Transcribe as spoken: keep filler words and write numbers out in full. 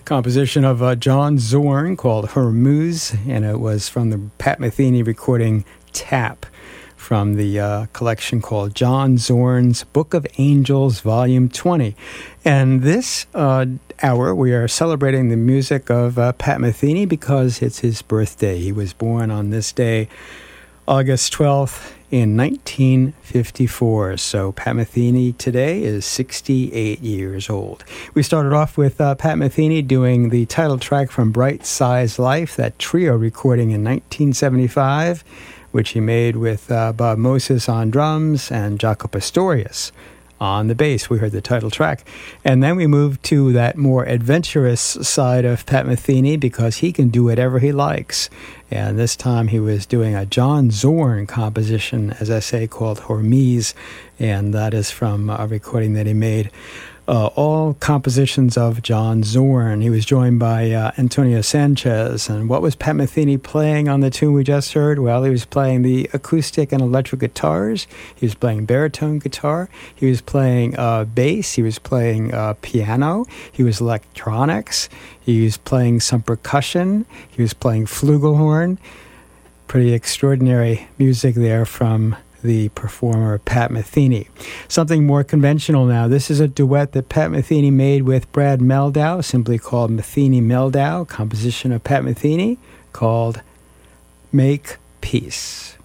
Composition of uh, John Zorn called Hormuz, and it was from the Pat Metheny recording Tap from the uh, collection called John Zorn's Book of Angels, Volume twenty. And this uh, hour, we are celebrating the music of uh, Pat Metheny because it's his birthday. He was born on this day, August twelfth, in nineteen fifty-four. So Pat Metheny today is sixty-eight years old. We started off with uh, Pat Metheny doing the title track from Bright Size Life, that trio recording in nineteen seventy-five, which he made with uh, Bob Moses on drums and Jaco Pastorius on the bass. We heard the title track. And then we moved to that more adventurous side of Pat Metheny because he can do whatever he likes. And this time he was doing a John Zorn composition, as I say, called Hormuz, and that is from a recording that he made. Uh, all compositions of John Zorn. He was joined by uh, Antonio Sanchez. And what was Pat Metheny playing on the tune we just heard? Well, he was playing the acoustic and electric guitars. He was playing baritone guitar. He was playing uh, bass. He was playing uh, piano. He was electronics. He was playing some percussion. He was playing flugelhorn. Pretty extraordinary music there from the performer Pat Metheny. Something more conventional now. This is a duet that Pat Metheny made with Brad Mehldau, simply called Metheny Mehldau, composition of Pat Metheny, called Make Peace.